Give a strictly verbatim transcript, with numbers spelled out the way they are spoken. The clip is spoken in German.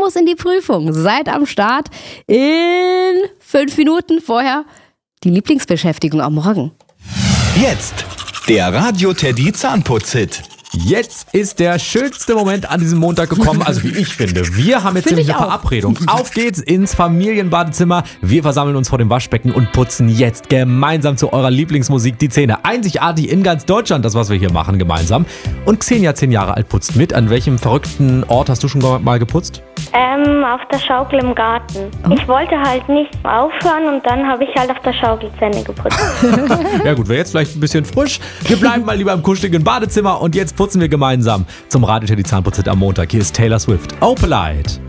muss in die Prüfung. Seid am Start in fünf Minuten vorher die Lieblingsbeschäftigung am Morgen. Jetzt der Radio Teddy Zahnputz-Hit. Jetzt ist der schönste Moment an diesem Montag gekommen, also wie ich finde. Wir haben jetzt Find nämlich ich eine auch. Verabredung. Auf geht's ins Familienbadezimmer. Wir versammeln uns vor dem Waschbecken und putzen jetzt gemeinsam zu eurer Lieblingsmusik die Zähne. Einzigartig in ganz Deutschland, das was wir hier machen gemeinsam. Und Xenia, zehn Jahre alt, putzt mit. An welchem verrückten Ort hast du schon mal geputzt? Ähm, auf der Schaukel im Garten. Oh. Ich wollte halt nicht aufhören und dann habe ich halt auf der Schaukel Zähne geputzt. Ja gut, wäre jetzt vielleicht ein bisschen frisch. Wir bleiben mal lieber im kuscheligen Badezimmer und jetzt putzen wir gemeinsam zum Radio Teddy Zahnputz-Hit am Montag. Hier ist Taylor Swift. Opalite.